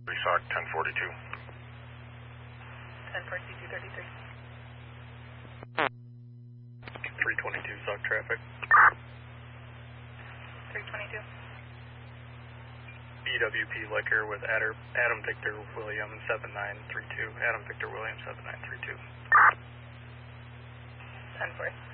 SOC 1042. 1042-233. 322 SOC traffic. 322. EWP Liquor with Adam Victor William 7932. Adam Victor William 7932. 10-4.